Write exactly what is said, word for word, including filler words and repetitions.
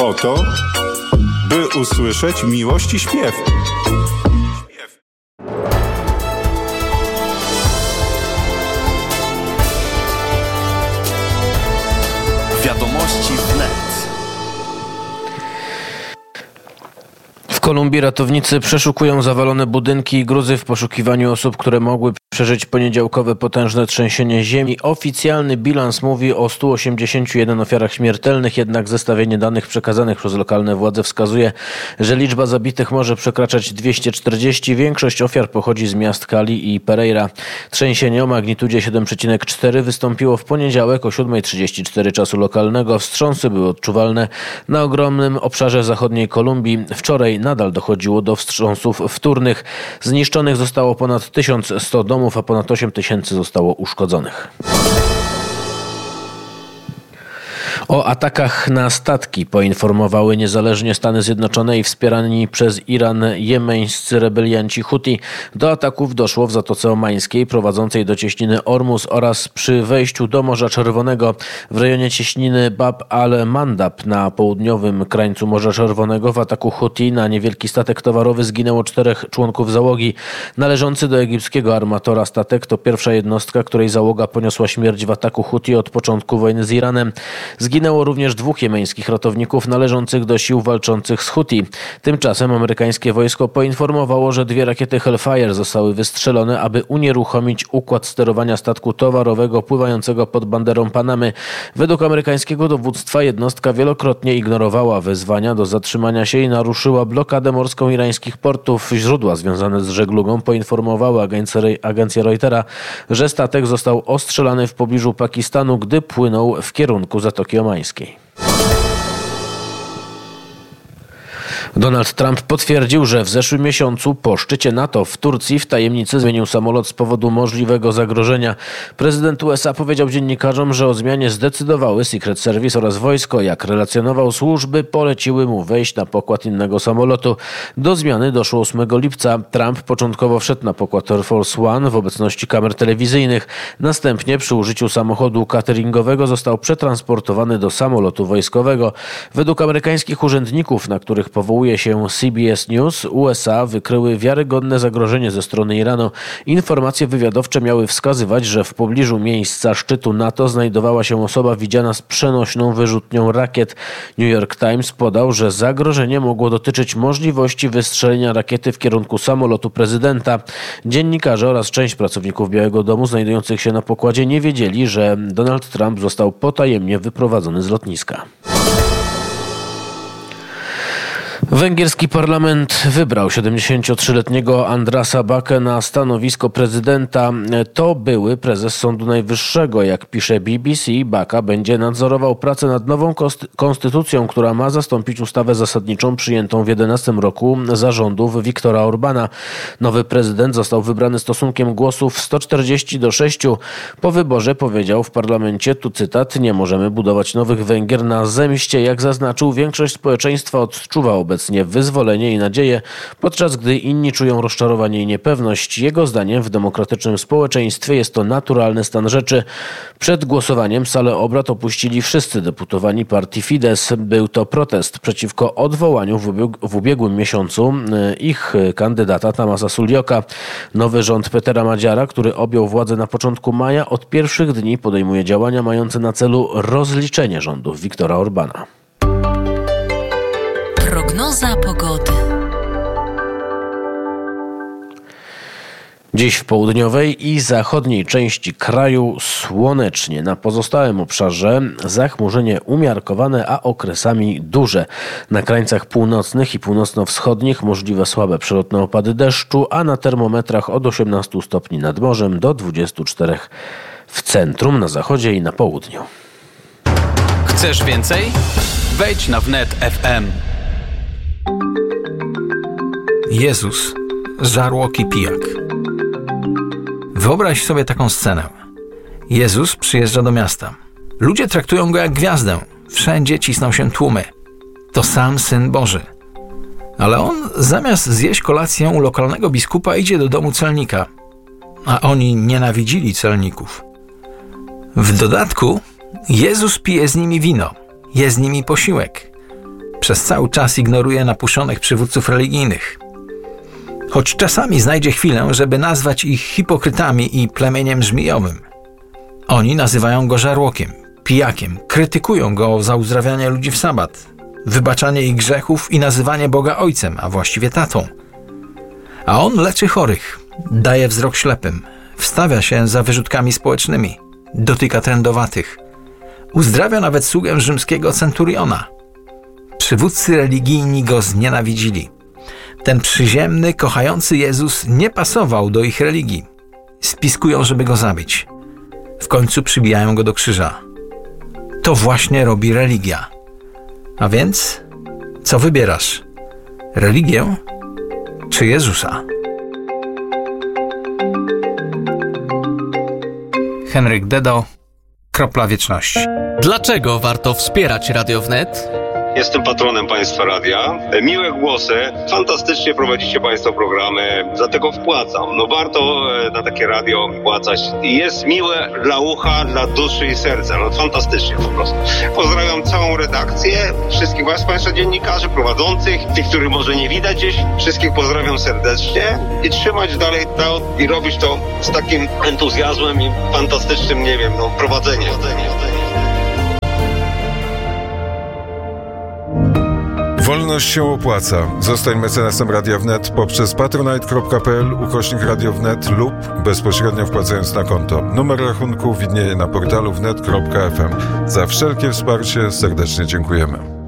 po to, by usłyszeć miłość i śpiew. Wiadomości wnet. W Kolumbii ratownicy przeszukują zawalone budynki i gruzy w poszukiwaniu osób, które mogły przeżyć poniedziałkowe potężne trzęsienie ziemi. Oficjalny bilans mówi o stu osiemdziesięciu jeden ofiarach śmiertelnych, jednak zestawienie danych przekazanych przez lokalne władze wskazuje, że liczba zabitych może przekraczać dwieście czterdzieści. Większość ofiar pochodzi z miast Cali i Pereira. Trzęsienie o magnitudzie siedem przecinek cztery wystąpiło w poniedziałek o siódma trzydzieści cztery czasu lokalnego. Wstrząsy były odczuwalne na ogromnym obszarze zachodniej Kolumbii. Wczoraj nadal dochodziło do wstrząsów wtórnych. Zniszczonych zostało ponad tysiąc sto domów, a ponad osiem tysięcy zostało uszkodzonych. O atakach na statki poinformowały niezależnie Stany Zjednoczone i wspierani przez Iran jemeńscy rebelianci Huti. Do ataków doszło w Zatoce Omańskiej prowadzącej do cieśniny Ormus oraz przy wejściu do Morza Czerwonego w rejonie cieśniny Bab al-Mandab na południowym krańcu Morza Czerwonego. W ataku Huti na niewielki statek towarowy zginęło czterech członków załogi. Należący do egipskiego armatora statek to pierwsza jednostka, której załoga poniosła śmierć w ataku Huti od początku wojny z Iranem. Zginęło również dwóch jemeńskich ratowników należących do sił walczących z Huti. Tymczasem amerykańskie wojsko poinformowało, że dwie rakiety Hellfire zostały wystrzelone, aby unieruchomić układ sterowania statku towarowego pływającego pod banderą Panamy. Według amerykańskiego dowództwa jednostka wielokrotnie ignorowała wezwania do zatrzymania się i naruszyła blokadę morską irańskich portów. Źródła związane z żeglugą poinformowały agencję, agencję Reutera, że statek został ostrzelany w pobliżu Pakistanu, gdy płynął w kierunku Zatoki Omańskiej. Donald Trump potwierdził, że w zeszłym miesiącu po szczycie NATO w Turcji w tajemnicy zmienił samolot z powodu możliwego zagrożenia. Prezydent U S A powiedział dziennikarzom, że o zmianie zdecydowały Secret Service oraz wojsko. Jak relacjonował, służby poleciły mu wejść na pokład innego samolotu. Do zmiany doszło ósmego lipca. Trump początkowo wszedł na pokład Air Force One w obecności kamer telewizyjnych. Następnie przy użyciu samochodu cateringowego został przetransportowany do samolotu wojskowego. Według amerykańskich urzędników, na których powołuje się C B S News, U S A wykryły wiarygodne zagrożenie ze strony Iranu. Informacje wywiadowcze miały wskazywać, że w pobliżu miejsca szczytu NATO znajdowała się osoba widziana z przenośną wyrzutnią rakiet. New York Times podał, że zagrożenie mogło dotyczyć możliwości wystrzelenia rakiety w kierunku samolotu prezydenta. Dziennikarze oraz część pracowników Białego Domu znajdujących się na pokładzie nie wiedzieli, że Donald Trump został potajemnie wyprowadzony z lotniska. Węgierski parlament wybrał siedemdziesięciotrzyletniego Andrasa Bakę na stanowisko prezydenta. To były prezes Sądu Najwyższego. Jak pisze B B C, Baka będzie nadzorował pracę nad nową konstytucją, która ma zastąpić ustawę zasadniczą przyjętą w jedenastym roku za rządów Viktora Orbana. Nowy prezydent został wybrany stosunkiem głosów sto czterdzieści do sześciu. Po wyborze powiedział w parlamencie, tu cytat, nie możemy budować nowych Węgier na zemście. Jak zaznaczył, większość społeczeństwa odczuwa obecnie wyzwolenie i nadzieję, podczas gdy inni czują rozczarowanie i niepewność. Jego zdaniem w demokratycznym społeczeństwie jest to naturalny stan rzeczy. Przed głosowaniem salę obrad opuścili wszyscy deputowani partii Fidesz. Był to protest przeciwko odwołaniu w, ubieg- w ubiegłym miesiącu ich kandydata Tamasa Suljoka. Nowy rząd Petera Madziara, który objął władzę na początku maja, od pierwszych dni podejmuje działania mające na celu rozliczenie rządów Viktora Orbana. Prognoza pogody. Dziś w południowej i zachodniej części kraju słonecznie. Na pozostałym obszarze zachmurzenie umiarkowane, a okresami duże. Na krańcach północnych i północno-wschodnich możliwe słabe przelotne opady deszczu, a na termometrach od osiemnastu stopni nad morzem do dwudziestu czterech w centrum, na zachodzie i na południu. Chcesz więcej? Wejdź na wnet kropka f m. Jezus, żarłok i pijak. Wyobraź sobie taką scenę. Jezus przyjeżdża do miasta. Ludzie traktują go jak gwiazdę. Wszędzie cisną się tłumy. To sam Syn Boży. Ale on zamiast zjeść kolację u lokalnego biskupa idzie do domu celnika. A oni nienawidzili celników. W dodatku Jezus pije z nimi wino. Je z nimi posiłek. Przez cały czas ignoruje napuszczonych przywódców religijnych. Choć czasami znajdzie chwilę, żeby nazwać ich hipokrytami i plemieniem żmijowym. Oni nazywają go żarłokiem, pijakiem, krytykują go za uzdrawianie ludzi w sabat, wybaczanie ich grzechów i nazywanie Boga Ojcem, a właściwie tatą. A on leczy chorych, daje wzrok ślepym, wstawia się za wyrzutkami społecznymi, dotyka trędowatych, uzdrawia nawet sługę rzymskiego centuriona. Przywódcy religijni go znienawidzili. Ten przyziemny, kochający Jezus nie pasował do ich religii. Spiskują, żeby go zabić. W końcu przybijają go do krzyża. To właśnie robi religia. A więc, co wybierasz? Religię czy Jezusa? Henryk Dedo, Kropla Wieczności. Dlaczego warto wspierać Radio Wnet? Jestem patronem Państwa Radia. Miłe głosy, fantastycznie prowadzicie Państwo programy, dlatego wpłacam. No warto na takie radio wpłacać. Jest miłe dla ucha, dla duszy i serca. No fantastycznie po prostu. Pozdrawiam całą redakcję, wszystkich Was, Państwa dziennikarzy, prowadzących, tych, których może nie widać gdzieś. Wszystkich pozdrawiam serdecznie i trzymać dalej to i robić to z takim entuzjazmem i fantastycznym, nie wiem, no prowadzeniem. Wolność się opłaca. Zostań mecenasem Radia Wnet poprzez patronite.pl ukośnik Radio Wnet lub bezpośrednio wpłacając na konto. Numer rachunku widnieje na portalu wnet kropka f m. Za wszelkie wsparcie serdecznie dziękujemy.